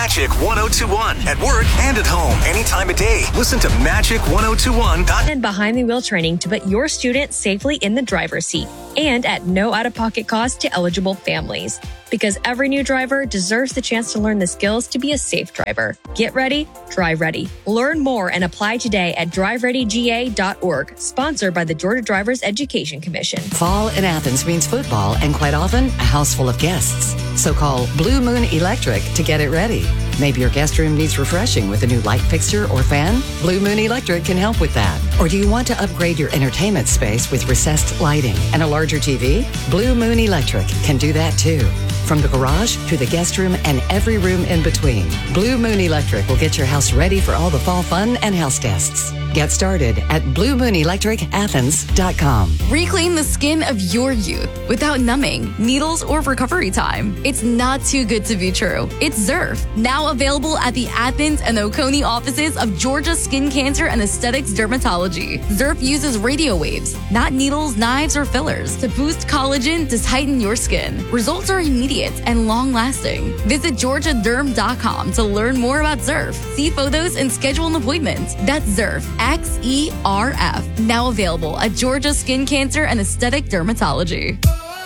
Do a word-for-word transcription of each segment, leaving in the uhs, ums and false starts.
Magic ten twenty-one at work and at home any time of day. Listen to Magic ten twenty-one. And behind the wheel training to put your student safely in the driver's seat and at no out-of-pocket cost to eligible families. Because every new driver deserves the chance to learn the skills to be a safe driver. Get ready, drive ready. Learn more and apply today at drive ready G A dot org, sponsored by the Georgia Drivers Education Commission. Fall in Athens means football and quite often a house full of guests. So call Blue Moon Electric to get it ready. Maybe your guest room needs refreshing with a new light fixture or fan? Blue Moon Electric can help with that. Or do you want to upgrade your entertainment space with recessed lighting and a larger T V? Blue Moon Electric can do that too. From the garage to the guest room and every room in between, Blue Moon Electric will get your house ready for all the fall fun and house guests. Get started at blue moon electric athens dot com. Reclaim the skin of your youth without numbing, needles, or recovery time. It's not too good to be true. It's Zerf, now available at the Athens and Oconee offices of Georgia Skin Cancer and Aesthetics Dermatology. Zerf uses radio waves, not needles, knives, or fillers, to boost collagen to tighten your skin. Results are immediate and long-lasting. Visit georgia derm dot com to learn more about Zerf. See photos and schedule an appointment. That's Zerf. X E R F, now available at Georgia Skin Cancer and Aesthetic Dermatology.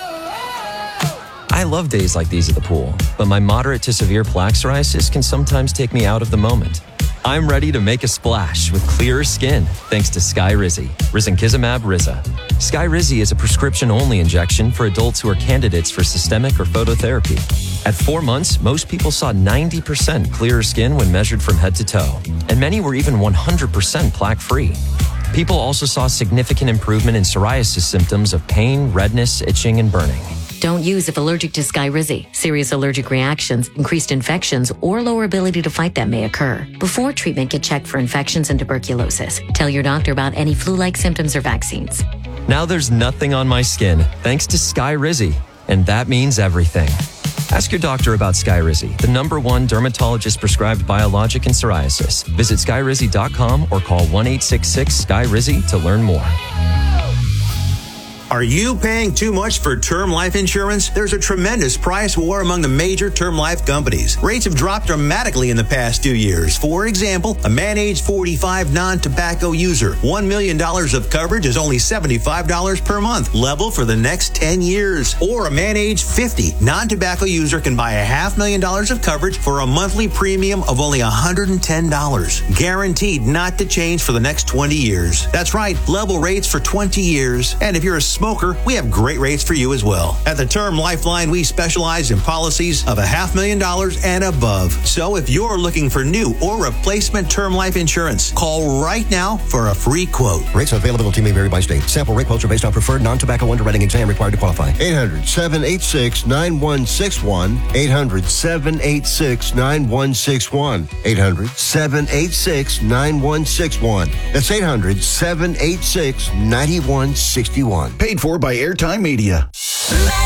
I love days like these at the pool, but my moderate to severe plaque psoriasis can sometimes take me out of the moment. I'm ready to make a splash with clearer skin thanks to Skyrizi, risankizumab Riza. Skyrizi is a prescription-only injection for adults who are candidates for systemic or phototherapy. At four months, most people saw ninety percent clearer skin when measured from head to toe, and many were even one hundred percent plaque-free. People also saw significant improvement in psoriasis symptoms of pain, redness, itching, and burning. Don't use if allergic to Skyrizi. Serious allergic reactions, increased infections, or lower ability to fight them may occur. Before treatment, get checked for infections and tuberculosis. Tell your doctor about any flu-like symptoms or vaccines. Now there's nothing on my skin thanks to Skyrizi, and that means everything. Ask your doctor about Skyrizi, the number one dermatologist-prescribed biologic in psoriasis. Visit skyrizi dot com or call one eight six six sky rizi to learn more. Are you paying too much for term life insurance? There's a tremendous price war among the major term life companies. Rates have dropped dramatically in the past two years. For example, a man age forty-five non-tobacco user, one million dollars of coverage is only seventy-five dollars per month, level for the next ten years. Or a man age fifty non-tobacco user can buy a half million dollars of coverage for a monthly premium of only one hundred ten dollars. Guaranteed not to change for the next twenty years. That's right, level rates for twenty years. And if you're a smoker, we have great rates for you as well. At the Term Lifeline, we specialize in policies of a half million dollars and above. So if you're looking for new or replacement term life insurance, call right now for a free quote. Rates and availability may vary by state. Sample rate quotes are based on preferred non-tobacco underwriting exam required to qualify. eight hundred, seven eight six, nine one six one. eight hundred, seven eight six, nine one six one. eight hundred, seven eight six, nine one six one. That's eight hundred, seven eight six, nine one six one. Paid for by Airtime Media.